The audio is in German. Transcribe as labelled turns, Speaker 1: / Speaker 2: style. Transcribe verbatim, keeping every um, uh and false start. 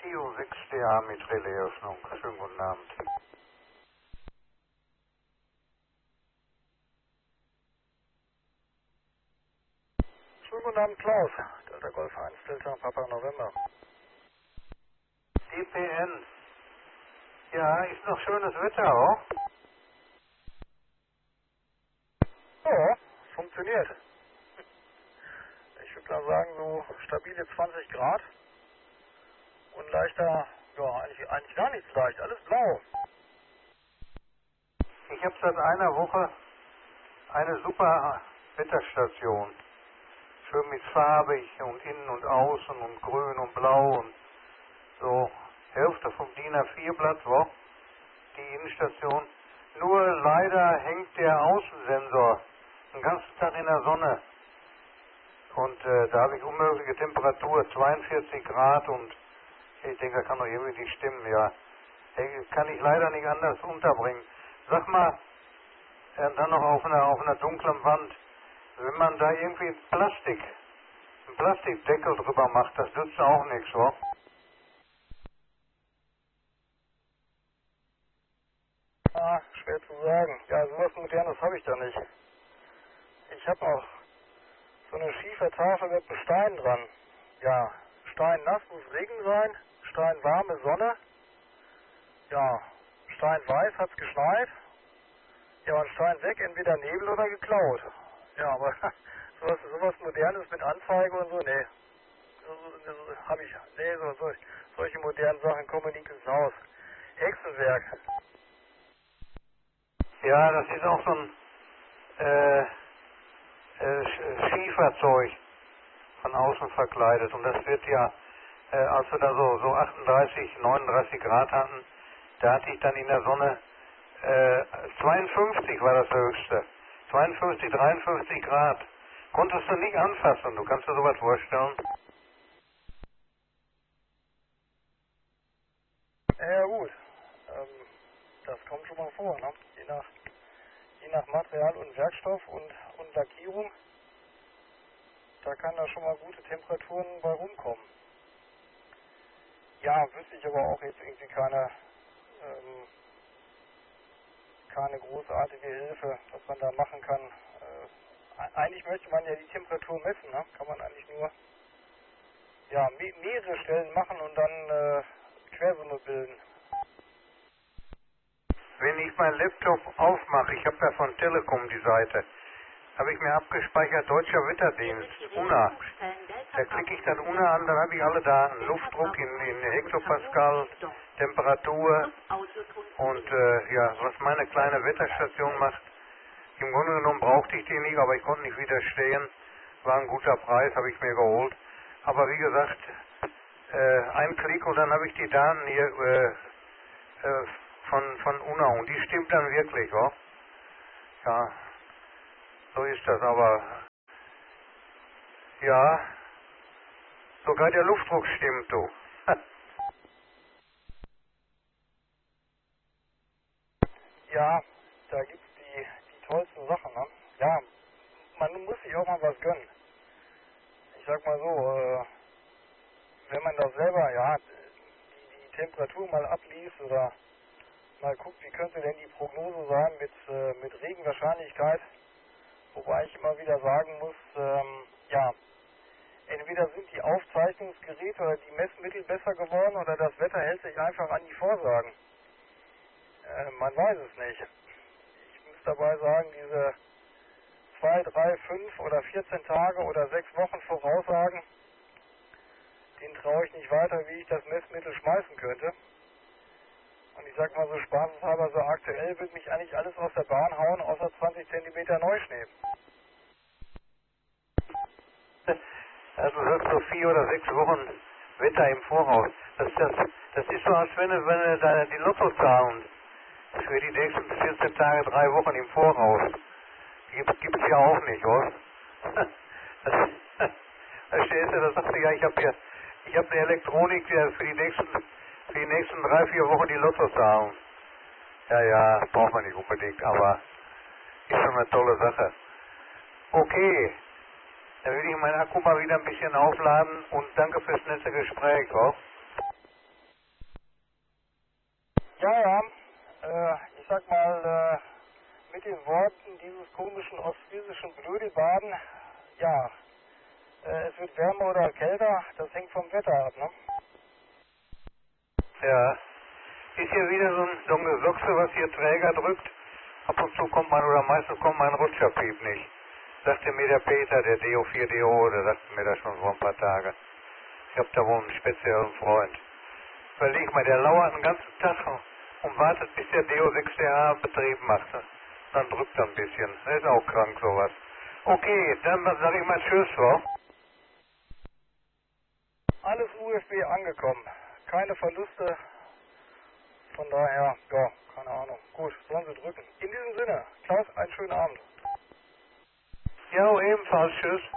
Speaker 1: Kio sechs D A mit Relaisöffnung. Schönen guten Abend.
Speaker 2: Schönen guten Abend, Klaus. Delta Golf eins, Delta Papa November.
Speaker 1: D P N. Ja, ist noch schönes Wetter, auch?
Speaker 2: Ja, funktioniert. Ich würde mal sagen, so stabile zwanzig Grad und leichter, ja, eigentlich, eigentlich gar nichts leicht, alles blau.
Speaker 1: Ich habe seit einer Woche eine super Wetterstation. Schön mit farbig und innen und außen und grün und blau und so Hälfte vom D I N A vier Blatt, wo? Die Innenstation. Nur leider hängt der Außensensor den ganzen Tag in der Sonne. Und äh, da habe ich unmögliche Temperatur, zweiundvierzig Grad und ich denke, da kann doch irgendwie nicht stimmen, ja. Hey, kann ich leider nicht anders unterbringen. Sag mal, äh, dann noch auf einer, auf einer dunklen Wand, wenn man da irgendwie Plastik, einen Plastikdeckel drüber macht, das nützt auch nichts, wa?
Speaker 2: Ah, schwer zu sagen. Ja, sowas Modernes habe ich da nicht. Ich habe auch so eine Schiefertafel mit einem Stein dran. Ja, Stein nass muss Regen sein, Stein warme Sonne. Ja, Stein weiß hat's geschneit. Ja, und Stein weg, entweder Nebel oder geklaut. Ja, aber sowas, sowas Modernes mit Anzeige und so, nee. So, so, so, hab ich, nee, so, so, solche modernen Sachen kommen nicht ins Haus. Hexenwerk.
Speaker 1: Ja, das ist auch so ein äh, äh, Sch- Schieferzeug von außen verkleidet und das wird ja, äh, als wir da so, so achtunddreißig, neununddreißig Grad hatten, da hatte ich dann in der Sonne äh, zweiundfünfzig war das höchste, zweiundfünfzig, dreiundfünfzig Grad. Konntest du nicht anfassen, du kannst dir sowas vorstellen?
Speaker 2: Ja, ja gut. Ähm, das kommt schon mal vor, ne? Je nach, je nach Material und Werkstoff und, und Lackierung, da kann da schon mal gute Temperaturen bei rumkommen. Ja, wüsste ich aber auch jetzt irgendwie keine, ähm, keine großartige Hilfe, was man da machen kann. Äh, eigentlich möchte man ja die Temperatur messen, ne? Kann man eigentlich nur ja, me mehrere Stellen machen und dann äh, Quersumme bilden.
Speaker 1: Wenn ich meinen Laptop aufmache, ich habe ja von Telekom die Seite, habe ich mir abgespeichert, Deutscher Wetterdienst, U N A. Da klicke ich dann U N A an, dann habe ich alle Daten, Luftdruck in, in Hektopascal, Temperatur und äh, ja, was meine kleine Wetterstation macht. Im Grunde genommen brauchte ich die nicht, aber ich konnte nicht widerstehen. War ein guter Preis, habe ich mir geholt. Aber wie gesagt, äh, ein Klick und dann habe ich die Daten hier äh, äh, von, von U N A und die stimmt dann wirklich, wa? Ja, so ist das, aber ja, sogar der Luftdruck stimmt, du.
Speaker 2: Ja, da gibt's die, die tollsten Sachen, ne? Ja, man muss sich auch mal was gönnen. Ich sag mal so, äh, wenn man das selber, ja, die, die Temperatur mal abliest oder mal guckt, wie könnte denn die Prognose sein mit, äh, mit Regenwahrscheinlichkeit, wobei ich immer wieder sagen muss, ähm, ja, entweder sind die Aufzeichnungsgeräte oder die Messmittel besser geworden oder das Wetter hält sich einfach an die Vorsagen. Äh, man weiß es nicht. Ich muss dabei sagen, diese zwei, drei, fünf oder vierzehn Tage oder sechs Wochen Voraussagen, den traue ich nicht weiter, wie ich das Messmittel schmeißen könnte. Und ich sag mal so spaßeshalber, so aktuell wird mich eigentlich alles aus der Bahn hauen, außer zwanzig Zentimeter Neuschnee.
Speaker 1: Also du sagst so vier oder sechs Wochen Wetter im Voraus. Das, das, das ist so, als wenn du, wenn du da die Lottozahlen für die nächsten vierzehn Tage, drei Wochen im Voraus. Gibt gibt's ja auch nicht, oder? Das, verstehst du, da sagst du ja, ich habe hier, ich habe eine Elektronik äh, für die nächsten, für die nächsten drei, vier Wochen die Lottozahlen. Ja, ja, braucht man nicht unbedingt, aber ist schon eine tolle Sache. Okay, dann will ich meinen Akku mal wieder ein bisschen aufladen und danke fürs nette Gespräch, oder?
Speaker 2: Ja, ja, äh, ich sag mal, äh, mit den Worten dieses komischen ostfriesischen Blödelbaden, ja, äh, es wird wärmer oder kälter, das hängt vom Wetter ab, ne?
Speaker 1: Ja, ist hier wieder so ein, so ein Gesochse, was hier Träger drückt. Ab und zu kommt man, oder meistens kommt mein Rutscherpiep nicht. Sagte mir der Peter, der D O vier D O, der sagte mir das schon vor ein paar Tagen. Ich hab da wohl einen speziellen Freund. Überleg mal, der lauert den ganzen Tag und wartet, bis der D O sechs D H Betrieb macht. Dann drückt er ein bisschen. Das ist auch krank, sowas. Okay, dann sag ich mal Tschüss, wa?
Speaker 2: Alles U F B angekommen. Keine Verluste. Von daher, ja, keine Ahnung. Gut, sollen Sie drücken. In diesem Sinne, Klaus, einen schönen Abend.
Speaker 1: Ja, ebenfalls, tschüss.